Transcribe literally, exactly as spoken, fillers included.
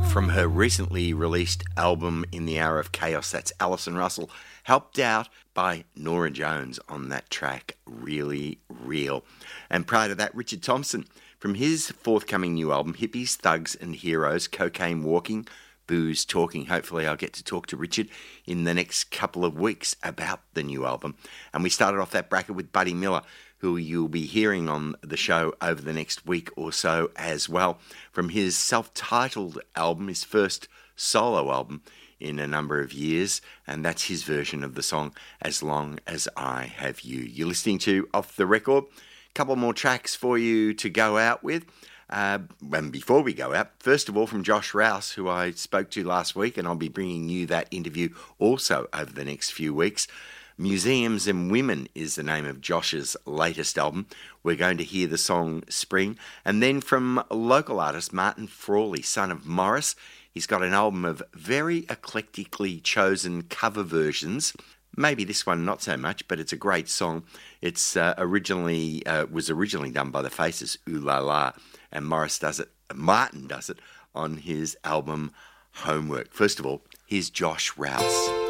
From her recently released album In the Hour of Chaos, that's Alison Russell, helped out by Norah Jones on that track, Really Real. And prior to that, Richard Thompson, from his forthcoming new album, Hippies, Thugs and Heroes, Cocaine Walking, Booze Talking. Hopefully I'll get to talk to Richard in the next couple of weeks about the new album. And we started off that bracket with Buddy Miller, who you'll be hearing on the show over the next week or so as well, from his self-titled album, his first solo album in a number of years, and that's his version of the song, As Long As I Have You. You're listening to Off the Record. A couple more tracks for you to go out with. Uh, and before we go out, first of all, from Josh Rouse, who I spoke to last week, and I'll be bringing you that interview also over the next few weeks. Museums and Women is the name of Josh's latest album. We're going to hear the song Spring. And then from local artist Martin Frawley, son of Morris, he's got an album of very eclectically chosen cover versions. Maybe this one not so much, but it's a great song. It's uh, originally uh, was originally done by the Faces, Ooh La La, and Morris does it, Martin does it on his album Homework. First of all, here's Josh Rouse.